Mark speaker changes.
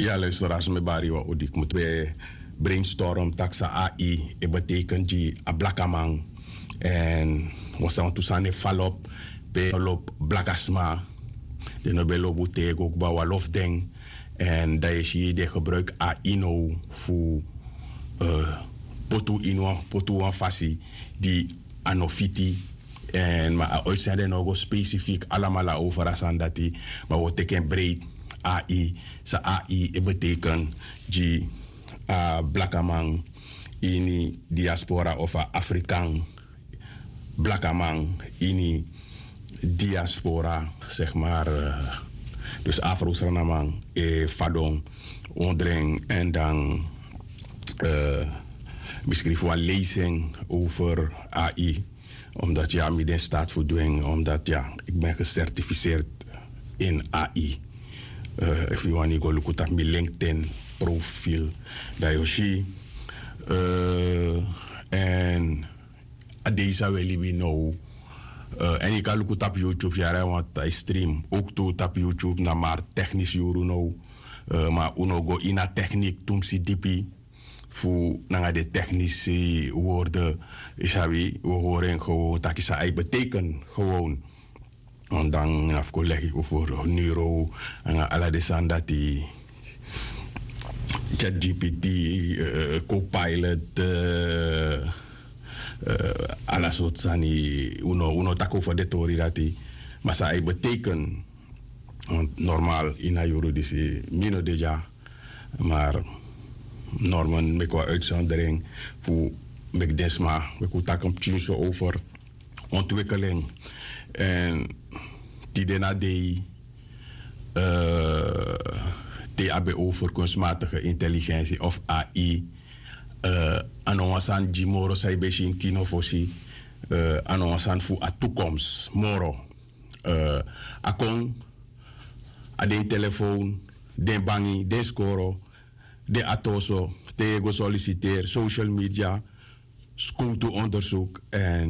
Speaker 1: Ja, luisteraars, me bari wa odik. Moeten we brainstorm taxa AI. Het betekent die ablakamang. En we zijn toestaan falop. Pelop blakasma. De nobelo boete ook bawa lofdeng. En dat is hier de gebruik AI nou voor potu en fasi die anofiti. En maar uitzenden nog specifiek allemaal over asandati. Maar we tekenen breed AI. Sa AI betekent die blakamang in diaspora of Afrikaan blakamang in diaspora, zeg maar. Dus Afro-Surinamang, Fadong, Ondreng en dan misschien voor een lezing over AI. Omdat ja, midden staat voor doen, omdat ja, ik ben gecertificeerd in AI. If you want to go look at my LinkedIn profiel, dat je ziet. En deze wil we nou. En je kan look op YouTube, ja, want hij stream ook toe op YouTube naar maar technisch juru nou. Maar uno go in a techniek toen si dipi. Voor naar de technische woorden, we horen gewoon dat het betekent gewoon. En dan af collega over neuro en alle de dat die ChatGPT, Copilot, alle soort sani uno tak over de theorie dat die, maar zij betekent normaal in a juridische mino deja, maar normen met qua uitzondering voor met desma we kunnen tak een over ontwikkeling en die daarna TAB over kunstmatige intelligentie of AI anoasan jimoro sai beshin kinofosi anoasan voor a toekomst moro akon a den telefoon den bangi den scoro de atoso te go solliciteer social media school to onderzoek en